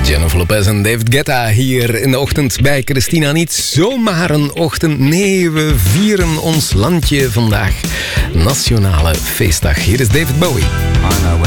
Jennifer Lopez en David Guetta hier in de ochtend bij Christina. Niet zomaar een ochtend, nee, we vieren ons landje vandaag. Nationale feestdag. Hier is David Bowie.